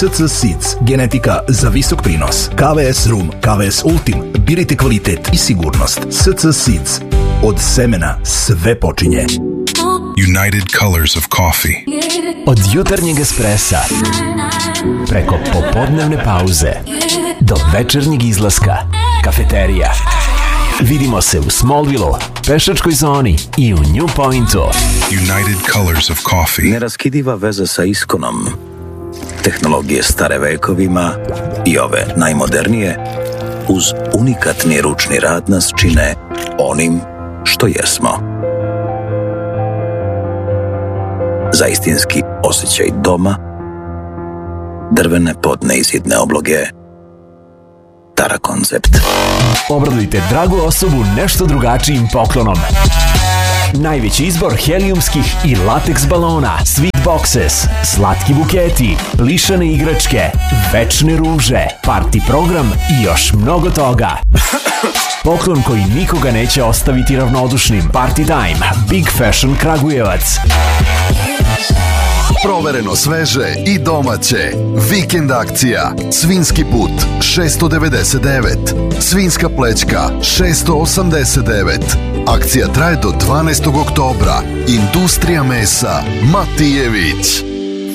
SC Seeds, genetika za visok prinos. KVS Rum, KVS Ultim, birajte kvalitet i sigurnost. SC Seeds, od semena sve počinje. United Colors of Coffee. Od jutarnjeg espressa, preko popodnevne pauze, do večernjeg izlaska, kafeterija. Vidimo se u Smallville, pešačkoj zoni i u New Pointu. United Colors of Coffee. Neraskidiva veza sa Iskonom. Tehnologije stare vekovima i ove najmodernije, uz unikatni ručni rad nas čine onim što jesmo. Za istinski osjećaj doma, drvene podne i zidne obloge, Tara Koncept. Obradujte dragu osobu nešto drugačijim poklonom. Najveći izbor helijumskih i lateks balona, sweet boxes, slatki buketi, plišane igračke, večne ruže, party program i još mnogo toga. Poklon koji nikoga neće ostaviti ravnodušnim. Party Time, Big Fashion Kragujevac. Provereno sveže i domaće. Vikend akcija. Svinjski put 699. Svinjska plećka 689. Akcija traje do 12. oktobra. Industrija mesa Matijević.